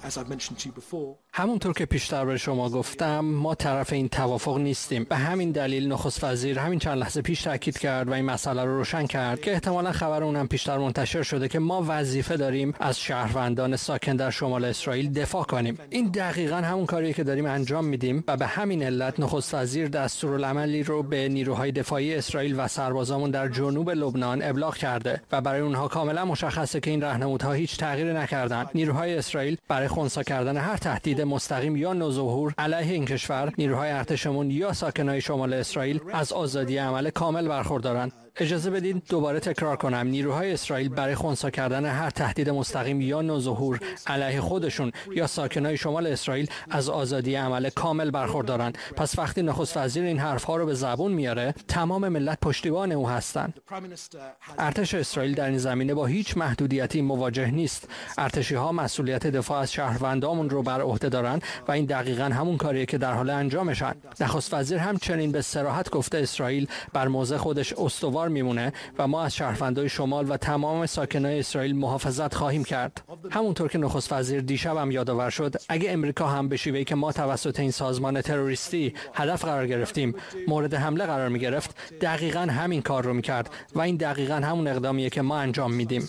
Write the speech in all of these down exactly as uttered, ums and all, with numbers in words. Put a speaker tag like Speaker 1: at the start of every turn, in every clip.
Speaker 1: همونطور که پیشتر به شما گفتم ما طرف این توافق نیستیم. به همین دلیل نخست وزیر همین چند لحظه پیش تاکید کرد و این مسئله رو روشن کرد که احتمالاً خبر اونم پیشتر منتشر شده که ما وظیفه داریم از شهروندان ساکن در شمال اسرائیل دفاع کنیم. این دقیقاً همون کاریه که داریم انجام میدیم و به همین علت نخست وزیر دستورالعملی رو به نیروهای دفاعی اسرائیل و سربازامون در جنوب لبنان ابلاغ کرده و برای اونها کاملا مشخصه که این راهنمودها هیچ تغییری نکردن. نیروهای اسرائیل برای خنثی کردن هر تهدید مستقیم یا نوظهور علیه این کشور، نیروهای ارتشمون یا ساکنای شمال اسرائیل از آزادی عمل کامل برخوردارن. اجازه بدید دوباره تکرار کنم، نیروهای اسرائیل برای خنثی کردن هر تهدید مستقیم یا نوظهور علیه خودشون یا ساکنای شمال اسرائیل از آزادی عمل کامل برخوردارن. پس وقتی نخست وزیر این حرفها رو به زبون میاره، تمام ملت پشتیبان او هستن. ارتش اسرائیل در این زمینه با هیچ محدودیتی مواجه نیست. ارتشی ها مسئولیت دفاع از شهروندامون رو بر عهده دارن و این دقیقاً همون کاریه که در حال انجامشن. نخست وزیر همچنین به صراحت گفته اسرائیل بر موضع خودش استوار میمونه و ما از شهروندان شمال و تمام ساکنان اسرائیل محافظت خواهیم کرد. همونطور که نخست وزیر دیشب هم یادآور شد، اگه امریکا هم به شیوهی که ما توسط این سازمان تروریستی هدف قرار گرفتیم مورد حمله قرار می گرفت، دقیقاً همین کار رو میکرد و این دقیقاً همون اقدامیه که ما انجام میدیم.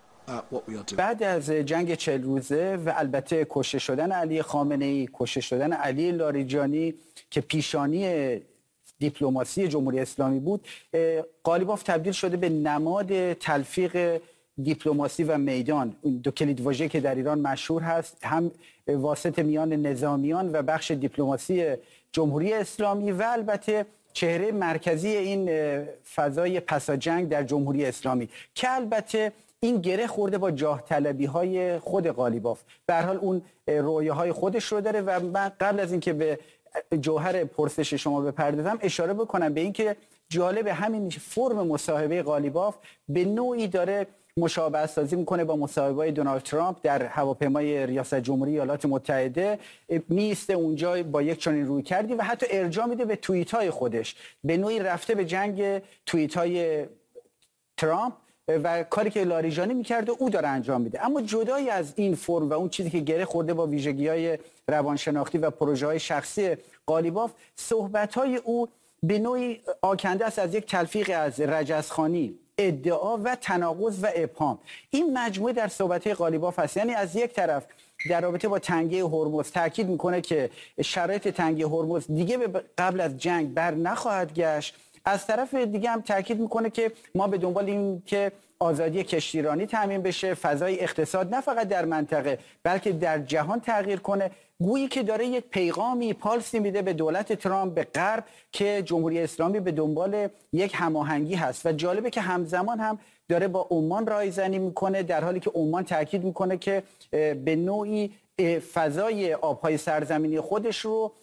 Speaker 2: بعد از جنگ چهل روزه و البته کشته شدن علی خامنه‌ای، کشته شدن علی لاریجانی که پیشانی دیپلماسی جمهوری اسلامی بود، قالیباف تبدیل شده به نماد تلفیق دیپلماسی و میدان. دو کلیدواژه که در ایران مشهور هست، هم واسط میان نظامیان و بخش دیپلماسی جمهوری اسلامی و البته چهره مرکزی این فضای پس از جنگ در جمهوری اسلامی که البته این گره خورده با جاه طلبی های خود قالیباف. به هر حال اون رویاهای خودش رو داره و من قبل از اینکه به جوهر پرسش شما بپردازم اشاره بکنم به این که جالب همین فرم مصاحبه قالیباف به نوعی داره مشابهت سازی میکنه با مصاحبه‌های دونالد ترامپ در هواپیمای ریاست جمهوری ایالات متحده. میسته اونجا با یک چنین روی کردی و حتی ارجاع میده به توییت‌های خودش، به نوعی رفته به جنگ توییت‌های ترامپ و کاری که لاریجانی میکرده او داره انجام میده. اما جدای از این فرم و اون چیزی که گره خورده با ویژگی‌های روانشناختی و پروژه‌های شخصی قالیباف، صحبت‌های او به نوعی آکنده است از یک تلفیق از رجزخوانی، ادعا و تناقض و ابهام. این مجموعه در صحبت‌های قالیباف هست. یعنی از یک طرف در رابطه با تنگه هرمز تاکید میکنه که شرایط تنگه هرمز دیگه قبل از جنگ بر نخواهد گشت، از طرف دیگه هم تاکید میکنه که ما به دنبال این که آزادی کشتیرانی تامین بشه، فضای اقتصاد نه فقط در منطقه بلکه در جهان تغییر کنه. گویی که داره یک پیغامی پالسی میده به دولت ترامپ، به غرب، که جمهوری اسلامی به دنبال یک هماهنگی هست. و جالبه که همزمان هم داره با عمان رایزنی میکنه، در حالی که عمان تاکید میکنه که به نوعی فضای آبهای سرزمینی خودش رو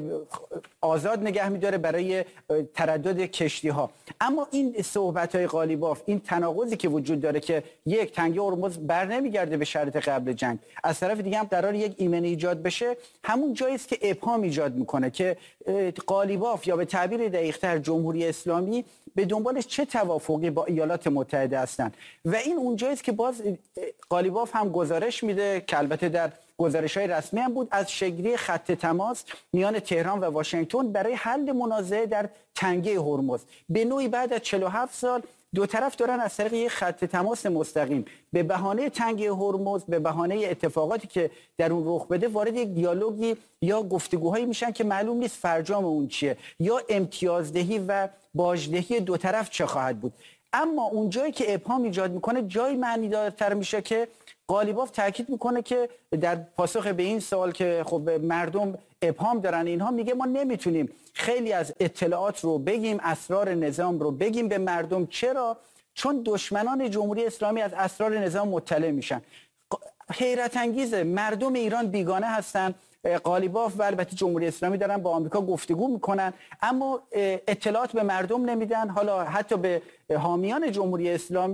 Speaker 2: آزاد نگه میداره برای تردد کشتی ها. اما این صحبت های قالیباف، این تناقضی که وجود داره که یک، تنگه هرمز بر نمیگرده به شرط قبل جنگ، از طرف دیگه هم قرار یک ایمن ایجاد بشه، همون جایی است که ابهام ایجاد میکنه که قالیباف یا به تعبیر دقیق‌تر جمهوری اسلامی به دنبالش چه توافقی با ایالات متحده هستند. و این اونجایی است که باز قالیباف هم گزارش میده که البته در گزارش‌های رسمی هم بود، از شکلی خط تماس میان تهران و واشنگتن برای حل منازعه در تنگه هرمز. به نوعی بعد از چهل و هفت سال دو طرف دارن از طریق یک خط تماس مستقیم به بهانه تنگه هرمز، به بهانه اتفاقاتی که در اون رخ بده، وارد یک دیالوگی یا گفتگوهایی میشن که معلوم نیست فرجام اون چیه یا امتیازدهی و باجدهی دو طرف چه خواهد بود. اما اون جایی که ابهام ایجاد میکنه جای معنیدارتر میشه که قالیباف تاکید میکنه که در پاسخ به این سوال که خب مردم ابهام دارن اینها، میگه ما نمیتونیم خیلی از اطلاعات رو بگیم، اسرار نظام رو بگیم به مردم. چرا؟ چون دشمنان جمهوری اسلامی از اسرار نظام مطلع میشن. حیرت انگیزه، مردم ایران بیگانه هستن. قالیباف و البته جمهوری اسلامی دارن با آمریکا گفتگو میکنن اما اطلاعات به مردم نمیدن. حالا حتی به حامیان جمهوری اسلامی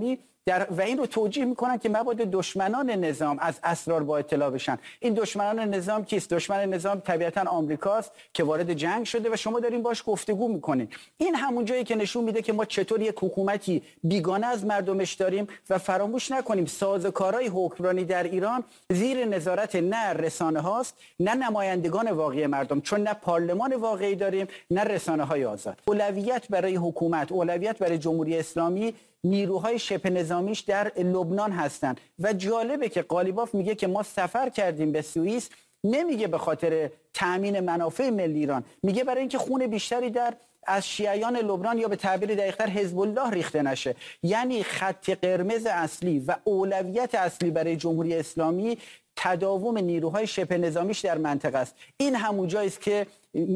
Speaker 2: در و این رو توجیه میکنن که مبادا دشمنان نظام از اسرار با اطلاع بشن. این دشمنان نظام کیست؟ دشمن نظام طبیعتا آمریکاست که وارد جنگ شده و شما دارین باش گفتگو میکنین. این همون جایی که نشون میده که ما چطور یک حکومتی بیگانه از مردمش داریم و فراموش نکنیم سازوکارهای حکمرانی در ایران زیر نظارت نه رسانه هاست نه نمایندگان واقعی مردم، چون نه پارلمان واقعی داریم نه رسانه های آزاد. اولویت برای حکومت، اولویت برای جمهوری اسلامی نیروهای شبه نظامیش در لبنان هستند و جالبه که قالیباف میگه که ما سفر کردیم به سوئیس، نمیگه به خاطر تأمین منافع ملی ایران، میگه برای اینکه خون بیشتری در از شیعیان لبنان یا به تعبیر دقیق‌تر حزب الله ریخته نشه. یعنی خط قرمز اصلی و اولویت اصلی برای جمهوری اسلامی تداوم نیروهای شبه نظامیش در منطقه است. این همون جایی است که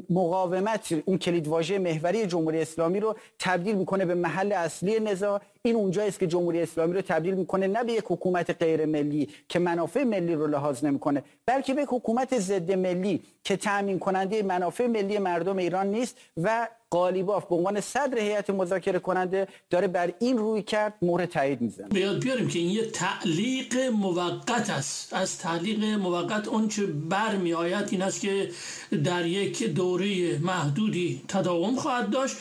Speaker 2: مقاومت، اون کلیدواژه محوری جمهوری اسلامی رو تبدیل میکنه به محل اصلی نزاع. این اونجایی است که جمهوری اسلامی رو تبدیل میکنه نه به یک حکومت غیر ملی که منافع ملی رو لحاظ نمیکنه، بلکه به یک حکومت ضد ملی که تامین کننده منافع ملی مردم ایران نیست و قالیباف به عنوان صدر هیئت مذاکره کننده داره بر این روی کرد مهر تایید میزنه.
Speaker 3: بیاد بیاریم که این یه تعلیق موقت است. از تعلیق موقت اون چه برمی آید این است که در یک دوره محدودی تداوم خواهد داشت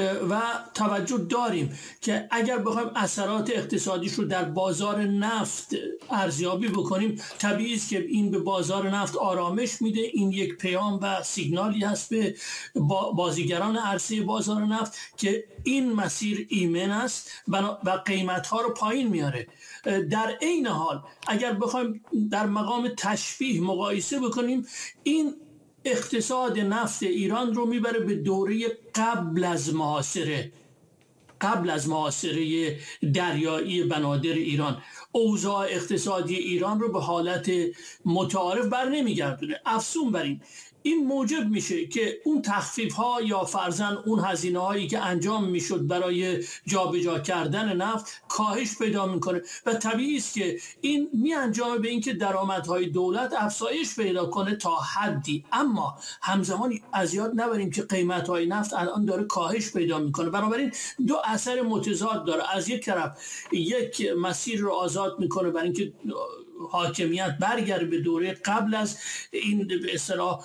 Speaker 3: و توجه داریم که اگر بخوایم اثرات اقتصادیش رو در بازار نفت ارزیابی بکنیم، طبیعی است که این به بازار نفت آرامش میده. این یک پیام و سیگنالی هست به بازیگران عرصه بازار نفت که این مسیر ایمن است و قیمت‌ها رو پایین میاره. در عین حال اگر بخوایم در مقام تشبیه مقایسه بکنیم، این اقتصاد نفت ایران رو میبره به دوره قبل از محاصره قبل از محاصره دریایی بنادر ایران. اوضاع اقتصادی ایران رو به حالت متعارف بر نمیگردونه. افزون بر این این موجب میشه که اون تخفیف ها یا فرضاً اون هزینه هایی که انجام میشد برای جابجا کردن نفت کاهش پیدا میکنه و طبیعی است که این می انجامه به اینکه درآمدهای دولت افزایش پیدا کنه تا حدی، اما همزمان از یاد نبریم که قیمت های نفت الان داره کاهش پیدا میکنه. بنابراین دو اثر متضاد داره. از یک طرف یک مسیر رو آزاد میکنه برای اینکه حاکمیت برگرده به دوره قبل از این به اصطلاح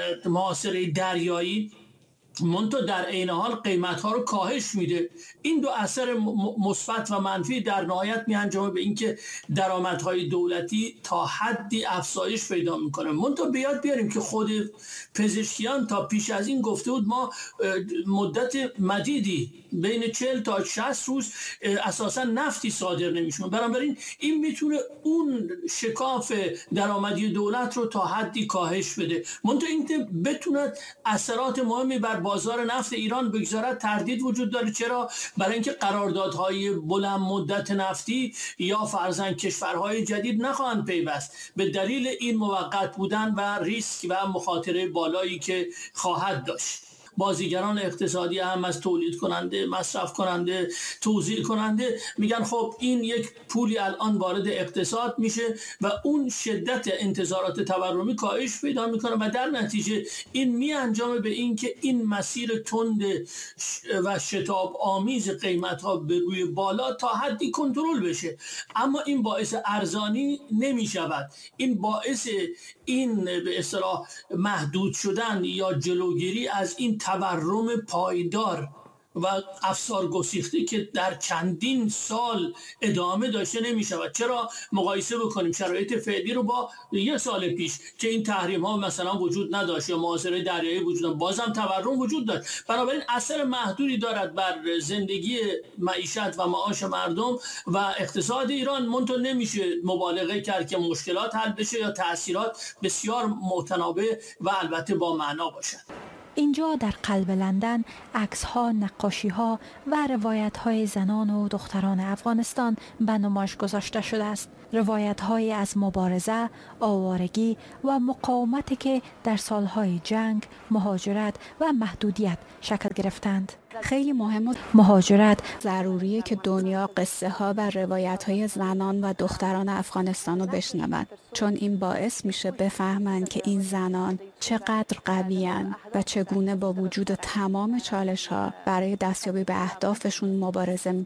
Speaker 3: محاصره دریایی، منتها در عین حال قیمت‌ها رو کاهش میده. این دو اثر مثبت و منفی در نهایت میانجامه به اینکه درآمدهای دولتی تا حدی افزایش پیدا میکنه. منتها بیاد بیاریم که خود پزشکیان تا پیش از این گفته بود ما مدت مدیدی بین چهل تا شصت روز اساسا نفتی صادر نمیشون. بنابراین این میتونه اون شکاف درآمدی دولت رو تا حدی کاهش بده. منتها اینکه بتونه اثرات مهمی بر بازار نفت ایران بگذارد تردید وجود داره. چرا؟ برای اینکه قراردادهای بلند مدت نفتی یا فرضاً کشورهای جدید نخواهند پیوست به دلیل این موقت بودن و ریسک و مخاطره بالایی که خواهد داشت. بازیگران اقتصادی هم از تولید کننده، مصرف کننده، توزیع کننده میگن خب این یک پولی الان وارد اقتصاد میشه و اون شدت انتظارات تورمی کاهش پیدا میکنه و در نتیجه این می انجامه به این که این مسیر تند و شتاب آمیز قیمت ها به روی بالا تا حدی کنترل بشه. اما این باعث ارزانی نمیشود. این باعث این به اصطلاح محدود شدن یا جلوگیری از این تورم پایدار و افسار گسیخته که در چندین سال ادامه داشته نمی شود. چرا؟ مقایسه بکنیم شرایط فعلی رو با یه سال پیش که این تحریم ها مثلا وجود نداشت یا محاصره دریایی وجود نداشت، بازم تورم وجود داشت. بنابراین اثر محدودی دارد بر زندگی، معیشت و معاش مردم و اقتصاد ایران. منتها نمیشه مبالغه کرد که مشکلات حل بشه یا تأثیرات بسیار متناوب و البته با معنا باشد.
Speaker 4: اینجا در قلب لندن عکس‌ها، نقاشی‌ها و روایت‌های زنان و دختران افغانستان به نمایش گذاشته شده است. روایت‌هایی از مبارزه، آوارگی و مقاومتی که در سالهای جنگ، مهاجرت و محدودیت شکل گرفتند.
Speaker 5: خیلی مهم و
Speaker 4: مهاجرت
Speaker 5: ضروریه که دنیا قصه ها و روایت های زنان و دختران افغانستان رو بشنوند، چون این باعث میشه بفهمند که این زنان چقدر قویان و چگونه با وجود تمام چالش ها برای دستیابی به اهدافشون مبارزه میکنن.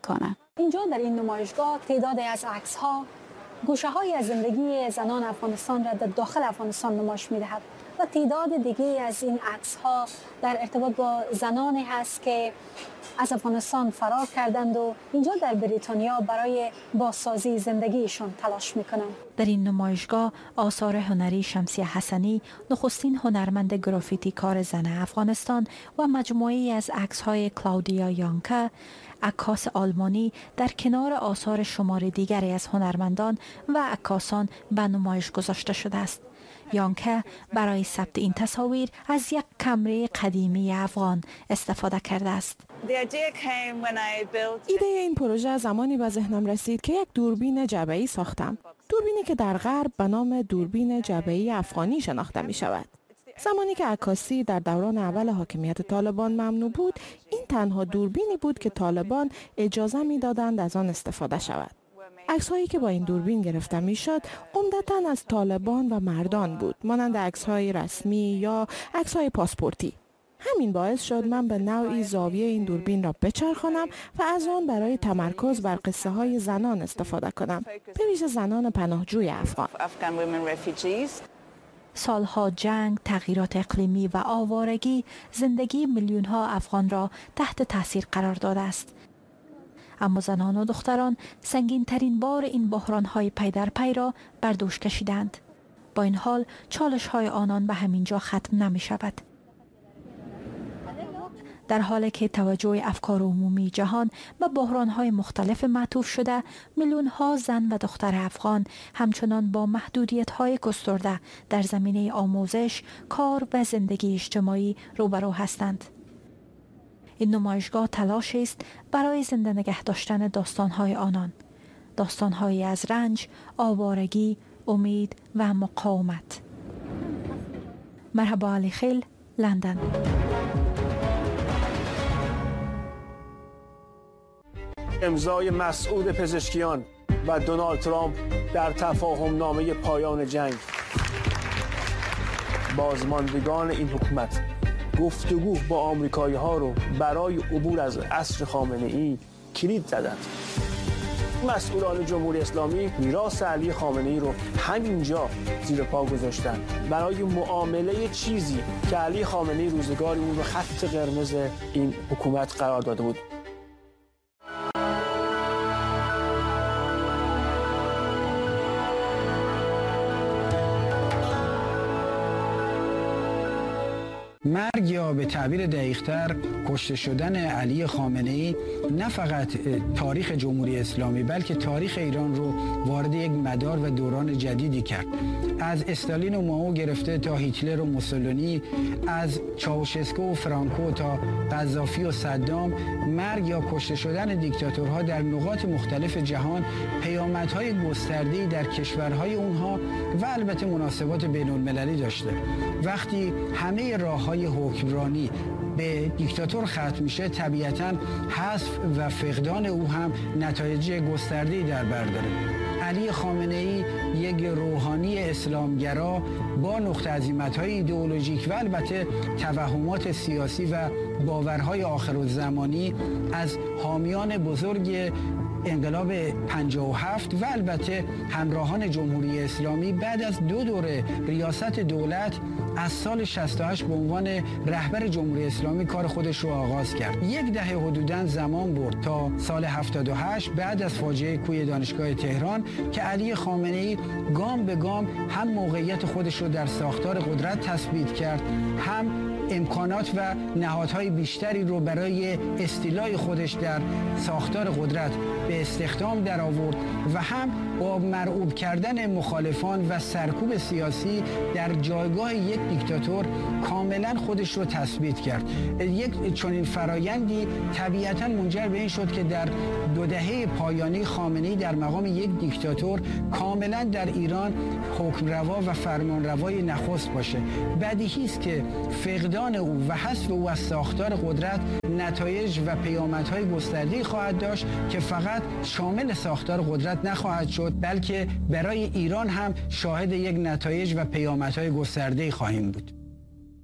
Speaker 6: اینجا در این نمایشگاه تعدادی از عکس‌ها گوشه‌های از زندگی زنان افغانستان را در داخل افغانستان نمایش می‌دهد و تعداد دیگه از این عکس‌ها در ارتباط با زنانی هست که از افغانستان فرار کردند و اینجا در بریتانیا برای بازسازی زندگیشون تلاش میکنند.
Speaker 4: در این نمایشگاه آثار هنری شمسیه حسنی، نخستین هنرمند گرافیتی کار زن افغانستان و مجموعه‌ای از عکس‌های کلاودیا یانکا، عکاس آلمانی، در کنار آثار شمار دیگری از هنرمندان و عکاسان به نمایش گذاشته شده است. یانکا برای ثبت این تصاویر از یک کمره قدیمی افغان استفاده کرده است.
Speaker 7: ایده این پروژه زمانی به ذهنم رسید که یک دوربین جعبه‌ای ساختم. دوربینی که در غرب به نام دوربین جعبه‌ای افغانی شناخته می شود. زمانی که عکاسی در دوران اول حاکمیت طالبان ممنوع بود، این تنها دوربینی بود که طالبان اجازه می دادند از آن استفاده شود. عکس‌هایی که با این دوربین گرفته می‌شد عمدتاً از طالبان و مردان بود، مانند عکس‌های رسمی یا عکس‌های پاسپورتی. همین باعث شد من به نوعی زاویه این دوربین را بچرخانم و از آن برای تمرکز بر قصه‌های زنان استفاده کنم، به ویژه زنان پناهجوی افغان.
Speaker 4: سالها جنگ، تغییرات اقلیمی و آوارگی زندگی میلیون‌ها افغان را تحت تاثیر قرار داده است. اما زنان و دختران سنگین ترین بار این بحران های پی در پی را بر دوش کشیدند. با این حال چالش های آنان به همین جا ختم نمی شود. در حالی که توجه افکار عمومی جهان به بحران های مختلف معطوف شده، میلیون ها زن و دختر افغان همچنان با محدودیت های گسترده در زمینه آموزش، کار و زندگی اجتماعی روبرو هستند. این نمایشگاه تلاش است برای زنده نگه داشتن داستان‌های آنان، داستان‌هایی از رنج، آوارگی، امید و مقاومت. مرحبا علی خیل، لندن.
Speaker 8: امضای مسعود پزشکیان و دونالد ترامپ در تفاهم نامه پایان جنگ. بازماندگان این حکومت گفتگو با آمریکایی ها رو برای عبور از عصر خامنه ای کلید زدند. مسئولان جمهوری اسلامی میراث علی خامنه ای رو همینجا زیر پا گذاشتند برای معامله چیزی که علی خامنه ای روزگاری اون رو خط قرمز این حکومت قرار داده بود.
Speaker 9: مرگ یا به تعبیر دقیق‌تر کشته شدن علی خامنه‌ای نه فقط تاریخ جمهوری اسلامی بلکه تاریخ ایران رو وارد یک مدار و دوران جدیدی کرد. از استالین و مائو گرفته تا هیتلر و موسولینی، از چاوشسکو و فرانکو تا قذافی و صدام، مرگ یا کشته شدن دیکتاتورها در نقاط مختلف جهان پیامدهای گسترده‌ای در کشورهای اونها و البته مناسبات بین‌المللی داشته. وقتی همه راه‌های حکمرانی به دیکتاتور ختم میشه، طبیعتاً حذف و فقدان او هم نتایج گسترده‌ای در بر داره. علی خامنه‌ای یک روحانی اسلامگرا با نقطه عظیمت‌های ایدئولوژیک و البته توهمات سیاسی و باورهای آخرالزمانی از حامیان بزرگ انقلاب پنجاه و هفت و البته همراهان جمهوری اسلامی بعد از دو دوره ریاست دولت از سال شصت و هشت به عنوان رهبر جمهوری اسلامی کار خودش رو آغاز کرد. یک دهه حدوداً زمان برد تا سال هفتاد و هشت بعد از فاجعه کوی دانشگاه تهران که علی خامنه‌ای گام به گام هم موقعیت خودش رو در ساختار قدرت تثبیت کرد، هم امکانات و نهادهای بیشتری رو برای استیلای خودش در ساختار قدرت به استخدام در آورد و هم با مرعوب کردن مخالفان و سرکوب سیاسی در جایگاه یک دیکتاتور کاملا خودش رو تثبیت کرد. یک چنین فرایندی طبیعتا منجر به این شد که در دو دهه پایانی خامنه‌ای در مقام یک دیکتاتور کاملا در ایران حکمروا و فرمانروای نخست باشه. بدیهی است که فقدان او و حذف او از ساختار قدرت نتایج و پیامدهای گسترده‌ای خواهد داشت که فقط شامل ساختار قدرت نخواهد شد بلکه برای ایران هم شاهد یک نتایج و پیامدهای گسترده‌ای خواهیم بود.